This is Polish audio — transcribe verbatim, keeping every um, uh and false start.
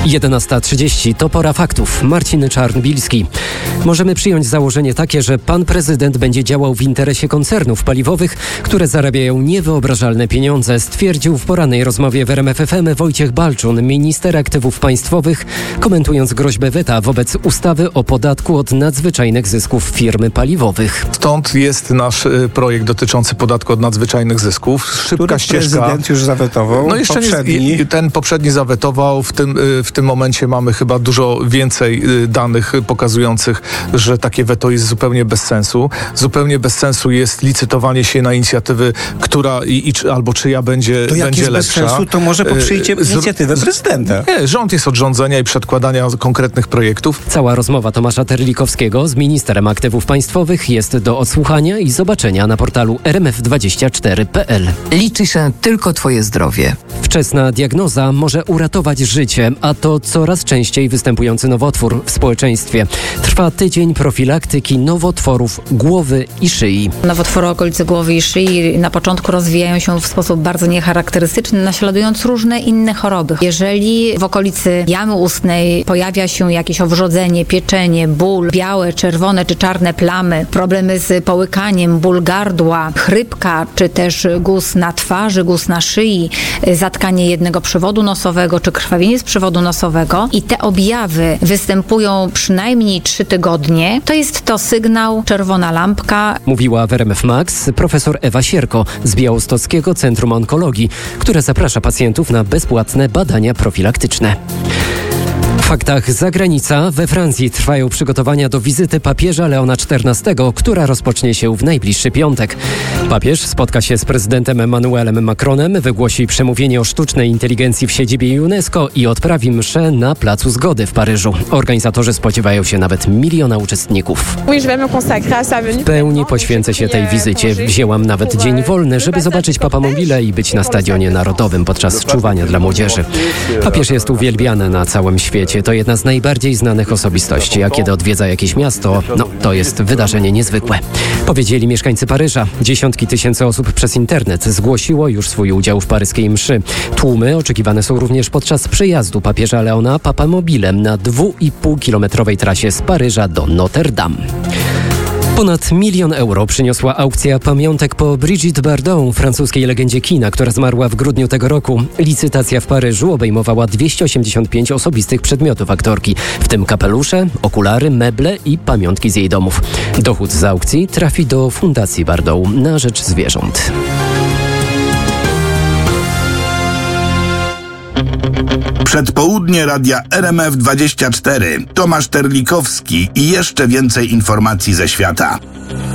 jedenasta trzydzieści to pora faktów. Marcin Czarnbilski. Możemy przyjąć założenie takie, że pan prezydent będzie działał w interesie koncernów paliwowych, które zarabiają niewyobrażalne pieniądze, stwierdził w porannej rozmowie w R M F F M Wojciech Balczun, minister aktywów państwowych, komentując groźbę weta wobec ustawy o podatku od nadzwyczajnych zysków firmy paliwowych. Stąd jest nasz y, projekt dotyczący podatku od nadzwyczajnych zysków. Szybka Który ścieżka. Prezydent już zawetował. No jeszcze poprzedni. nie, ten poprzedni zawetował. W tym, y, w tym momencie mamy chyba dużo więcej y, danych pokazujących, że takie weto jest zupełnie bez sensu. Zupełnie bez sensu jest licytowanie się na inicjatywy, która i, i czy, albo czyja będzie, to jak będzie jest lepsza. bez sensu, to może poprzyjcie Z- inicjatywę prezydenta. Nie, rząd jest od rządzenia i przedkładania konkretnych projektów. Cała rozmowa Tomasza Terlikowskiego z ministrem aktywów państwowych jest do odsłuchania i zobaczenia na portalu R M F dwadzieścia cztery kropka P L. Liczy się tylko twoje zdrowie. Wczesna diagnoza może uratować życie, a to coraz częściej występujący nowotwór w społeczeństwie. Trwa tydzień profilaktyki nowotworów głowy i szyi. Nowotwory okolicy głowy i szyi na początku rozwijają się w sposób bardzo niecharakterystyczny, naśladując różne inne choroby. Jeżeli w okolicy jamy ustnej pojawia się jakieś owrzodzenie, pieczenie, ból, białe, czerwone czy czarne plamy, problemy z połykaniem, ból gardła, chrypka, czy też guz na twarzy, guz na szyi, zatkanie jednego przewodu nosowego, czy krwawienie z przewodu nosowego i te objawy występują przynajmniej trzy tygodnie, to jest to sygnał czerwona lampka. Mówiła w R M F Max profesor Ewa Sierko z Białostockiego Centrum Onkologii, które zaprasza pacjentów na bezpłatne badania profilaktyczne. W faktach zagranica. We Francji trwają przygotowania do wizyty papieża Leona czternastego, która rozpocznie się w najbliższy piątek. Papież spotka się z prezydentem Emmanuelem Macronem, wygłosi przemówienie o sztucznej inteligencji w siedzibie UNESCO i odprawi mszę na Placu Zgody w Paryżu. Organizatorzy spodziewają się nawet miliona uczestników. W pełni poświęcę się tej wizycie. Wzięłam nawet dzień wolny, żeby zobaczyć Papamobile i być na Stadionie Narodowym podczas czuwania dla młodzieży. Papież jest uwielbiany na całym świecie. To jedna z najbardziej znanych osobistości, a kiedy odwiedza jakieś miasto, no to jest wydarzenie niezwykłe. Powiedzieli mieszkańcy Paryża. Dziesiątki tysięcy osób przez internet zgłosiło już swój udział w paryskiej mszy. Tłumy oczekiwane są również podczas przejazdu papieża Leona Papamobilem na dwuipółkilometrowej trasie z Paryża do Notre Dame. Ponad milion euro przyniosła aukcja pamiątek po Brigitte Bardot, francuskiej legendzie kina, która zmarła w grudniu tego roku. Licytacja w Paryżu obejmowała dwieście osiemdziesiąt pięć osobistych przedmiotów aktorki, w tym kapelusze, okulary, meble i pamiątki z jej domów. Dochód z aukcji trafi do Fundacji Bardot na rzecz zwierząt. Przedpołudnie radia R M F dwadzieścia cztery. Tomasz Terlikowski i jeszcze więcej informacji ze świata.